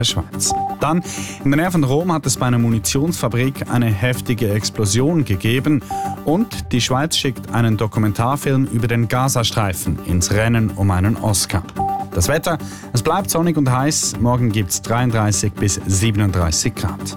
der Schweiz. Dann, in der Nähe von Rom hat es bei einer Munitionsfabrik eine heftige Explosion gegeben und die Schweiz schickt einen Dokumentarfilm über den Gazastreifen ins Rennen um einen Oscar. Das Wetter, es bleibt sonnig und heiß, morgen gibt es 33 bis 37 Grad.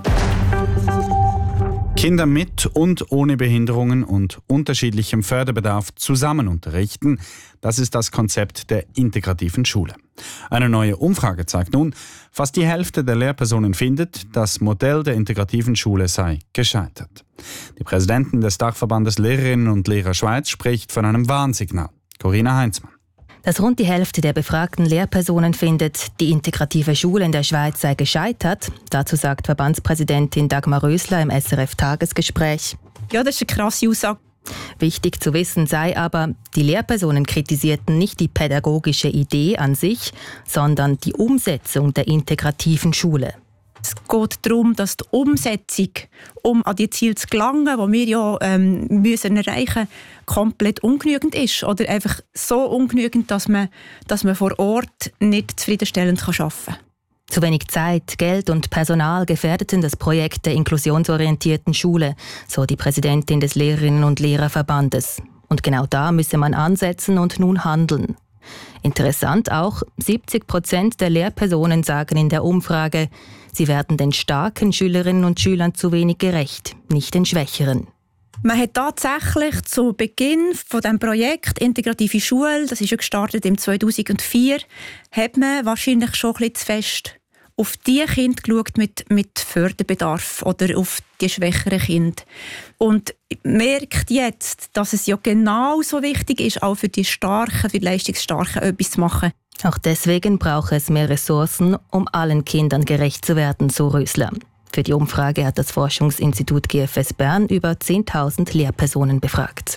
Kinder mit und ohne Behinderungen und unterschiedlichem Förderbedarf zusammen unterrichten, das ist das Konzept der integrativen Schule. Eine neue Umfrage zeigt nun, fast die Hälfte der Lehrpersonen findet, das Modell der integrativen Schule sei gescheitert. Die Präsidentin des Dachverbandes Lehrerinnen und Lehrer Schweiz spricht von einem Warnsignal. Corinna Heinzmann. Dass rund die Hälfte der befragten Lehrpersonen findet, die integrative Schule in der Schweiz sei gescheitert. Dazu sagt Verbandspräsidentin Dagmar Rösler im SRF-Tagesgespräch. Ja, das ist eine krasse Aussage. Wichtig zu wissen sei aber, die Lehrpersonen kritisierten nicht die pädagogische Idee an sich, sondern die Umsetzung der integrativen Schule. Es geht darum, dass die Umsetzung, um an die Ziele zu gelangen, die wir ja müssen erreichen, komplett ungenügend ist. Oder einfach so ungenügend, dass man vor Ort nicht zufriedenstellend arbeiten kann. Zu wenig Zeit, Geld und Personal gefährdeten das Projekt der inklusionsorientierten Schule, so die Präsidentin des Lehrerinnen- und Lehrerverbandes. Und genau da müsse man ansetzen und nun handeln. Interessant auch, 70% der Lehrpersonen sagen in der Umfrage, sie werden den starken Schülerinnen und Schülern zu wenig gerecht, nicht den schwächeren. Man hat tatsächlich zu Beginn von dem Projekt Integrative Schule, das ist ja gestartet im 2004, hat man wahrscheinlich schon ein bisschen zu fest auf die Kinder geschaut mit Förderbedarf oder auf die schwächeren Kinder. Und merkt jetzt, dass es ja genauso wichtig ist, auch für die Starken, für die Leistungsstarken etwas zu machen. Auch deswegen braucht es mehr Ressourcen, um allen Kindern gerecht zu werden, so Rösler. Für die Umfrage hat das Forschungsinstitut GFS Bern über 10.000 Lehrpersonen befragt.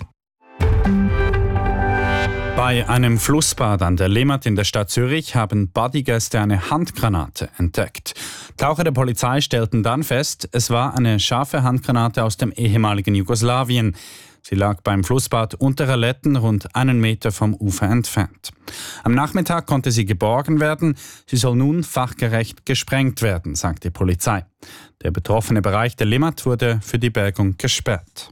Bei einem Flussbad an der Limmat in der Stadt Zürich haben Bodygäste eine Handgranate entdeckt. Taucher der Polizei stellten dann fest, es war eine scharfe Handgranate aus dem ehemaligen Jugoslawien. Sie lag beim Flussbad Unterraletten rund 1 Meter vom Ufer entfernt. Am Nachmittag konnte sie geborgen werden. Sie soll nun fachgerecht gesprengt werden, sagt die Polizei. Der betroffene Bereich der Limmat wurde für die Bergung gesperrt.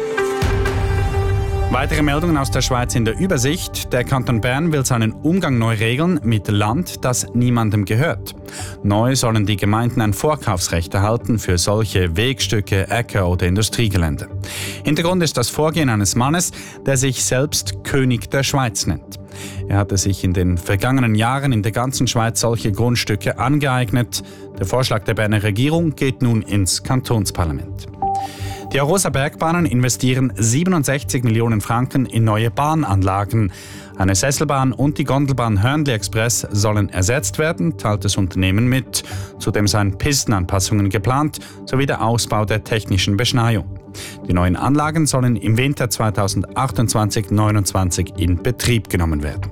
Weitere Meldungen aus der Schweiz in der Übersicht. Der Kanton Bern will seinen Umgang neu regeln mit Land, das niemandem gehört. Neu sollen die Gemeinden ein Vorkaufsrecht erhalten für solche Wegstücke, Äcker oder Industriegelände. Hintergrund ist das Vorgehen eines Mannes, der sich selbst König der Schweiz nennt. Er hatte sich in den vergangenen Jahren in der ganzen Schweiz solche Grundstücke angeeignet. Der Vorschlag der Berner Regierung geht nun ins Kantonsparlament. Die Arosa Bergbahnen investieren 67 Millionen Franken in neue Bahnanlagen. Eine Sesselbahn und die Gondelbahn Hörnli Express sollen ersetzt werden, teilt das Unternehmen mit. Zudem seien Pistenanpassungen geplant, sowie der Ausbau der technischen Beschneiung. Die neuen Anlagen sollen im Winter 2028/29 in Betrieb genommen werden.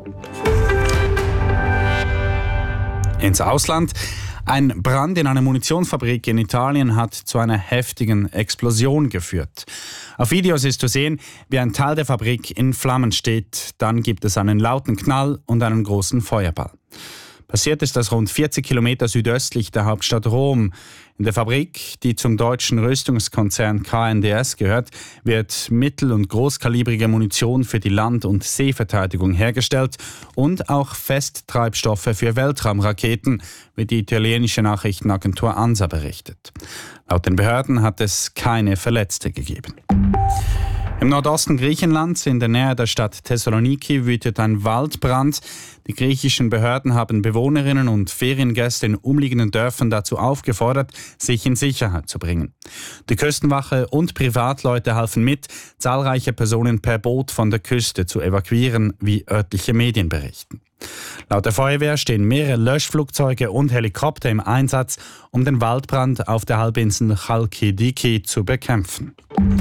Ins Ausland. Ein Brand in einer Munitionsfabrik in Italien hat zu einer heftigen Explosion geführt. Auf Videos ist zu sehen, wie ein Teil der Fabrik in Flammen steht. Dann gibt es einen lauten Knall und einen großen Feuerball. Passiert ist das rund 40 Kilometer südöstlich der Hauptstadt Rom. In der Fabrik, die zum deutschen Rüstungskonzern KNDS gehört, wird mittel- und großkalibrige Munition für die Land- und Seeverteidigung hergestellt und auch Festtreibstoffe für Weltraumraketen, wie die italienische Nachrichtenagentur ANSA berichtet. Laut den Behörden hat es keine Verletzte gegeben. Im Nordosten Griechenlands, in der Nähe der Stadt Thessaloniki, wütet ein Waldbrand. Die griechischen Behörden haben Bewohnerinnen und Feriengäste in umliegenden Dörfern dazu aufgefordert, sich in Sicherheit zu bringen. Die Küstenwache und Privatleute halfen mit, zahlreiche Personen per Boot von der Küste zu evakuieren, wie örtliche Medien berichten. Laut der Feuerwehr stehen mehrere Löschflugzeuge und Helikopter im Einsatz, um den Waldbrand auf der Halbinsel Chalkidiki zu bekämpfen.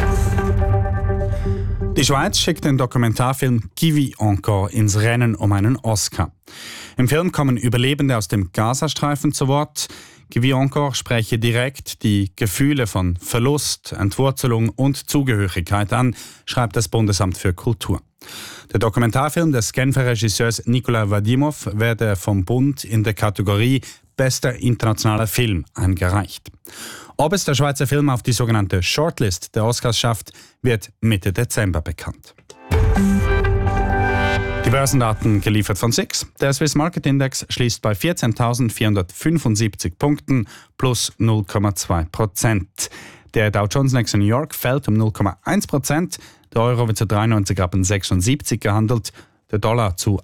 Die Schweiz schickt den Dokumentarfilm «Qui vit encore» ins Rennen um einen Oscar. Im Film kommen Überlebende aus dem Gazastreifen zu Wort. «Qui vit encore» spreche direkt die Gefühle von Verlust, Entwurzelung und Zugehörigkeit an, schreibt das Bundesamt für Kultur. Der Dokumentarfilm des Genfer Regisseurs Nicolas Vadimov werde vom Bund in der Kategorie Bester internationaler Film eingereicht. Ob es der Schweizer Film auf die sogenannte Shortlist der Oscars schafft, wird Mitte Dezember bekannt. Die Börsendaten geliefert von SIX. Der Swiss Market Index schließt bei 14.475 Punkten plus 0,2%. Der Dow Jones Index in New York fällt um 0,1%. Der Euro wird zu 93,76 gehandelt, der Dollar zu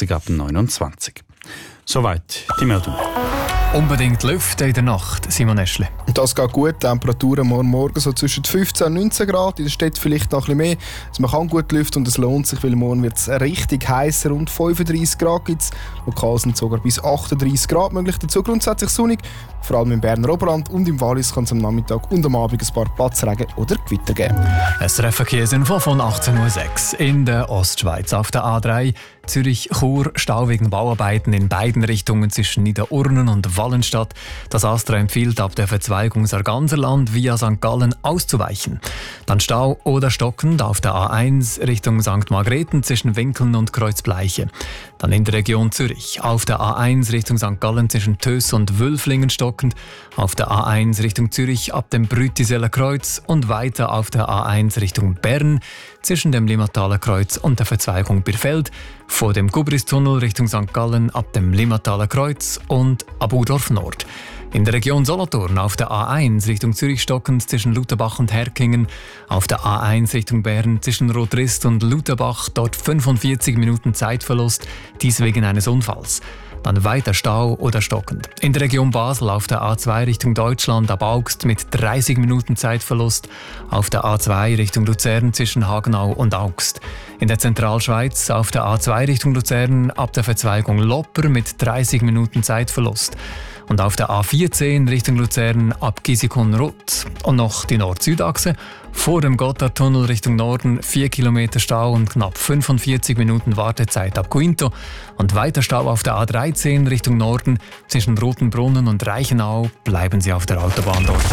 81,29. Soweit die Meldung. Unbedingt lüften in der Nacht, Simon Eschle. Das geht gut. Temperaturen morgen so zwischen 15 und 19 Grad. In der Stadt vielleicht noch ein bisschen mehr. Also man kann gut lüften und es lohnt sich, weil morgen wird es richtig heiß. Rund 35 Grad gibt es. Lokal sind sogar bis 38 Grad möglich. Dazu grundsätzlich sonnig. Vor allem im Berner Oberland und im Wallis kann es am Nachmittag und am Abend ein paar Platzregen oder Gewitter geben. Ein Verkehrsinfo von 18.06 Uhr in der Ostschweiz. Auf der A3 Zürich-Chur Stau wegen Bauarbeiten in beiden Richtungen zwischen Niederurnen und Wallenstadt. Das ASTRA empfiehlt, ab der Verzweigung Sarganserland via St. Gallen auszuweichen. Dann Stau oder stockend auf der A1 Richtung St. Margrethen zwischen Winkeln und Kreuzbleiche. Dann in der Region Zürich auf der A1 Richtung St. Gallen zwischen Töss und Wülflingen stockend. Auf der A1 Richtung Zürich ab dem Brütiseller Kreuz und weiter auf der A1 Richtung Bern zwischen dem Limmataler Kreuz und der Verzweigung Birfeld. Vor dem Gubristunnel Richtung St. Gallen ab dem Limmataler Kreuz und Abudorf Nord. In der Region Solothurn auf der A1 Richtung Zürich stockend zwischen Lutherbach und Herkingen. Auf der A1 Richtung Bern zwischen Rotrist und Lutherbach dort 45 Minuten Zeitverlust, dies wegen eines Unfalls. Dann weiter Stau oder stockend. In der Region Basel auf der A2 Richtung Deutschland ab Augst mit 30 Minuten Zeitverlust. Auf der A2 Richtung Luzern zwischen Hagenau und Augst. In der Zentralschweiz auf der A2 Richtung Luzern ab der Verzweigung Lopper mit 30 Minuten Zeitverlust. Und auf der A14 Richtung Luzern ab Gisikon-Rutt. Und noch die Nord-Süd-Achse. Vor dem Gotthardtunnel Richtung Norden 4 Kilometer Stau und knapp 45 Minuten Wartezeit ab Quinto. Und weiter Stau auf der A13 Richtung Norden. Zwischen Rotenbrunnen und Reichenau bleiben Sie auf der Autobahn dort.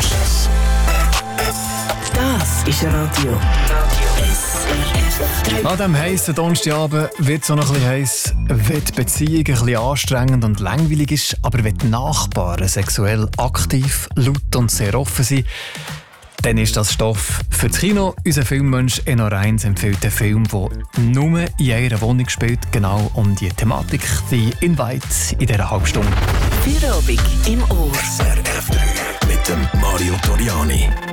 Das ist Radio SRF. An diesem heissen Donnerstagabend wird es auch noch ein bisschen heiß, wenn die Beziehung ein bisschen anstrengend und langweilig ist, aber wenn die Nachbarn sexuell aktiv, laut und sehr offen sind, dann ist das Stoff für das Kino. Unser Filmmensch Enno Reins empfiehlt einen Film, der nur in ihrer Wohnung spielt, genau um die Thematik. Die Invite in dieser halben Stunde. Feierabend im Ohr. SRF 3 mit dem Mario Toriani.